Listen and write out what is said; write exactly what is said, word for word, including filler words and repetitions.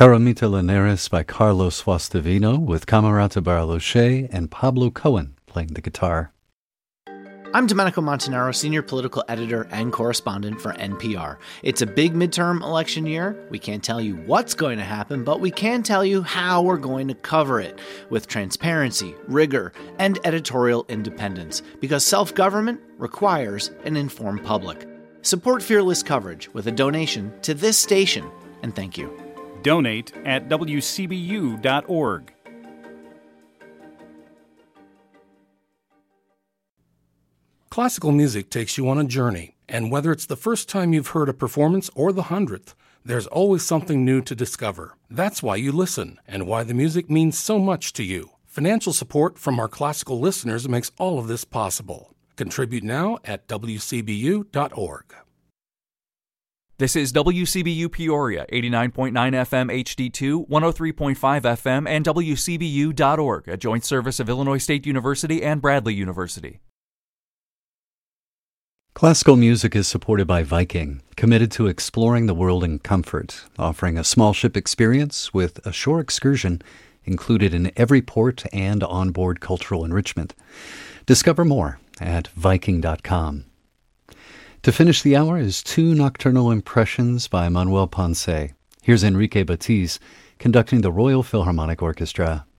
Caramita Linares by Carlos Fastavino, with Camerata Barloche and Pablo Cohen playing the guitar. I'm Domenico Montanaro, Senior Political Editor and Correspondent for N P R. It's a big midterm election year. We can't tell you what's going to happen, but we can tell you how we're going to cover it with transparency, rigor, and editorial independence, because self-government requires an informed public. Support fearless coverage with a donation to this station, and thank you. Donate at W C B U dot org. Classical music takes you on a journey, and whether it's the first time you've heard a performance or the hundredth, there's always something new to discover. That's why you listen, and why the music means so much to you. Financial support from our classical listeners makes all of this possible. Contribute now at W C B U dot org. This is W C B U Peoria, eighty-nine point nine F M H D two, one oh three point five F M, and W C B U dot org, a joint service of Illinois State University and Bradley University. Classical music is supported by Viking, committed to exploring the world in comfort, offering a small ship experience with a shore excursion included in every port and onboard cultural enrichment. Discover more at Viking dot com. To finish the hour is two nocturnal impressions by Manuel Ponce. Here's Enrique Batiz conducting the Royal Philharmonic Orchestra.